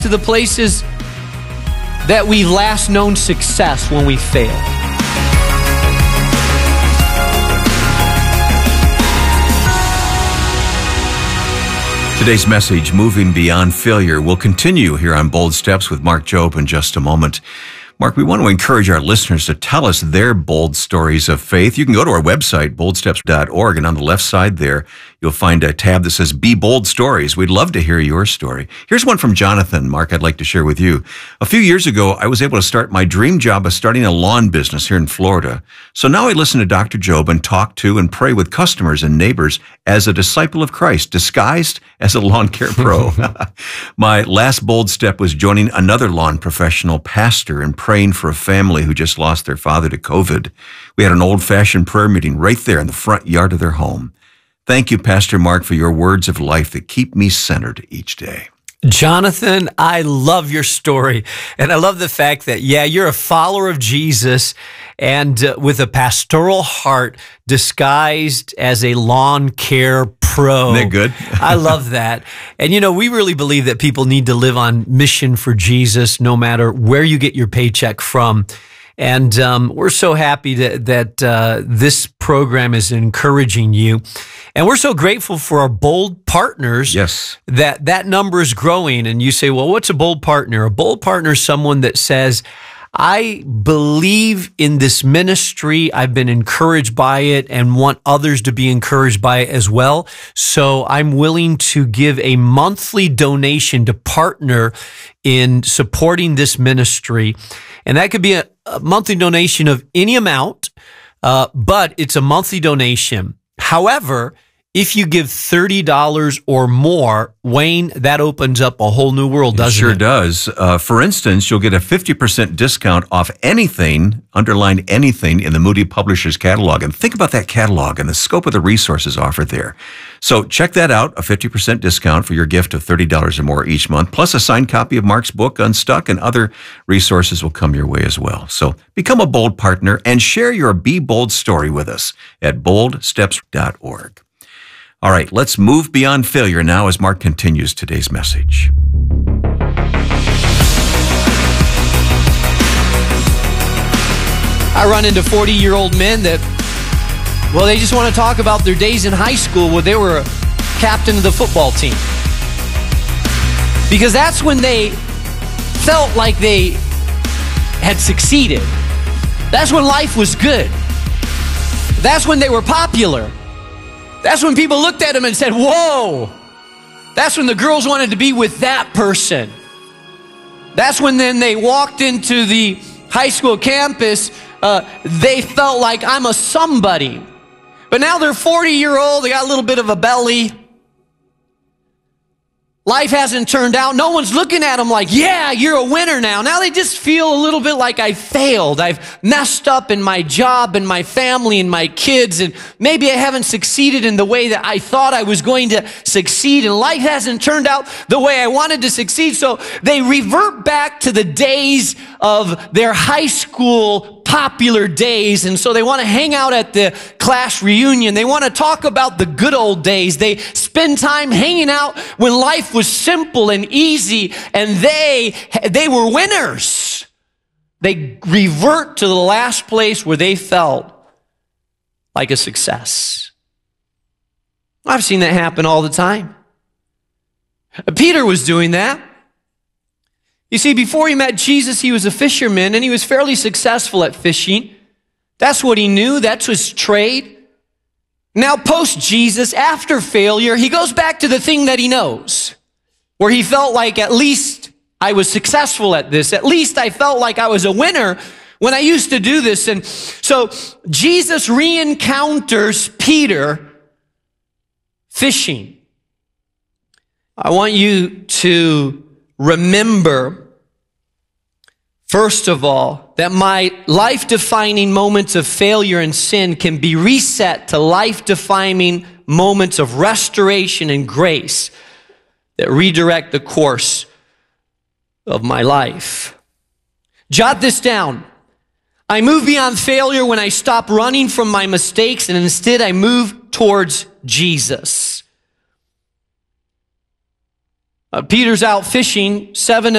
to the places that we've last known success when we fail. Today's message, Moving Beyond Failure, will continue here on Bold Steps with Mark Jobe in just a moment. Mark, we want to encourage our listeners to tell us their bold stories of faith. You can go to our website, boldsteps.org, and on the left side there, you'll find a tab that says Be Bold Stories. We'd love to hear your story. Here's one from Jonathan, Mark, I'd like to share with you. A few years ago, I was able to start my dream job of starting a lawn business here in Florida. So now I listen to Dr. Jobe and talk to and pray with customers and neighbors as a disciple of Christ, disguised as a lawn care pro. My last bold step was joining another lawn professional pastor and praying for a family who just lost their father to COVID. We had an old-fashioned prayer meeting right there in the front yard of their home. Thank you, Pastor Mark, for your words of life that keep me centered each day. Jonathan, I love your story. And I love the fact that, you're a follower of Jesus and with a pastoral heart disguised as a lawn care pro. Isn't that good? I love that. And, we really believe that people need to live on mission for Jesus no matter where you get your paycheck from. And we're so happy that this program is encouraging you. And we're so grateful for our bold partners. Yes. That number is growing. And you say, well, what's a bold partner? A bold partner is someone that says, I believe in this ministry. I've been encouraged by it and want others to be encouraged by it as well. So I'm willing to give a monthly donation to partner in supporting this ministry. And that could be a monthly donation of any amount, but it's a monthly donation. However, if you give $30 or more, Wayne, that opens up a whole new world, doesn't it? Sure does. For instance, you'll get a 50% discount off anything, underline anything, in the Moody Publishers catalog. And think about that catalog and the scope of the resources offered there. So check that out, a 50% discount for your gift of $30 or more each month, plus a signed copy of Mark's book, Unstuck, and other resources will come your way as well. So become a bold partner and share your Be Bold story with us at boldsteps.org. All right, let's move beyond failure now as Mark continues today's message. I run into 40-year-old men that, they just want to talk about their days in high school where they were captain of the football team. Because that's when they felt like they had succeeded. That's when life was good. That's when they were popular. That's when people looked at them and said, whoa. That's when the girls wanted to be with that person. That's when then they walked into the high school campus, they felt like I'm a somebody. But now they're 40-year-old, they got a little bit of a belly. Life hasn't turned out. No one's looking at them like, yeah, you're a winner now. Now they just feel a little bit like I failed. I've messed up in my job and my family and my kids, and maybe I haven't succeeded in the way that I thought I was going to succeed, and life hasn't turned out the way I wanted to succeed. So they revert back to the days of their high school popular days, and so they want to hang out at the class reunion. They want to talk about the good old days. They spend time hanging out when life was simple and easy, and they were winners. They revert to the last place where they felt like a success. I've seen that happen all the time. Peter was doing that. You see, before he met Jesus, he was a fisherman, and he was fairly successful at fishing. That's what he knew. That's his trade. Now, post-Jesus, after failure, he goes back to the thing that he knows, where he felt like, at least I was successful at this. At least I felt like I was a winner when I used to do this. And so Jesus re-encounters Peter fishing. I want you to remember, first of all, that my life-defining moments of failure and sin can be reset to life-defining moments of restoration and grace that redirect the course of my life. Jot this down. I move beyond failure when I stop running from my mistakes and instead I move towards Jesus. Peter's out fishing. 7